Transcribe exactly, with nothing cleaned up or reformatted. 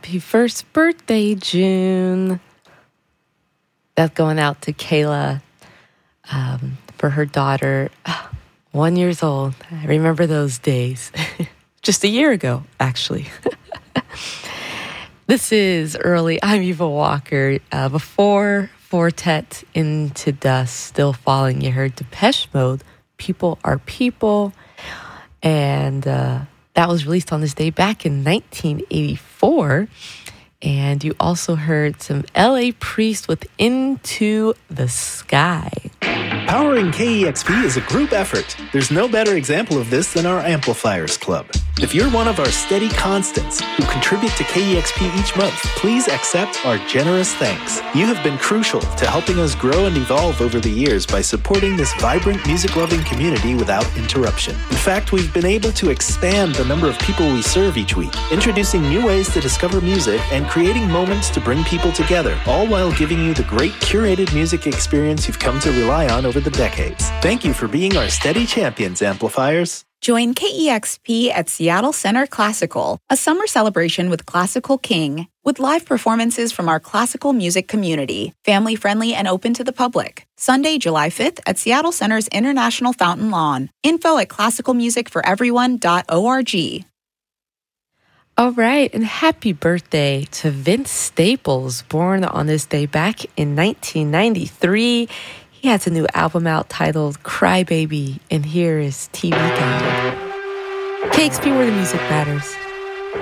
Happy first birthday, June. That's going out to Kayla um, for her daughter, one years old. I remember those days. Just a year ago, actually. This is Early. I'm Eva Walker. Uh, before Fortet Into Dust, Still Falling, you heard Depeche Mode, People Are People. And uh, that was released on this day back in nineteen eighty-four. And you also heard some L A Priest with Into the Sky. Powering K E X P is a group effort. There's no better example of this than our Amplifiers Club. If you're one of our steady constants who contribute to K E X P each month, please accept our generous thanks. You have been crucial to helping us grow and evolve over the years by supporting this vibrant music-loving community without interruption. In fact, we've been able to expand the number of people we serve each week, introducing new ways to discover music and creating moments to bring people together, all while giving you the great curated music experience you've come to rely on over the decades. Thank you for being our steady champions, Amplifiers. Join K E X P at Seattle Center Classical, a summer celebration with Classical King, with live performances from our classical music community, family-friendly and open to the public. Sunday, July fifth at Seattle Center's International Fountain Lawn. Info at classical music for everyone dot org. All right, and happy birthday to Vince Staples, born on this day back in nineteen ninety-three. He has a new album out titled Cry Baby, and here is T V Guide. K X P, where the music matters.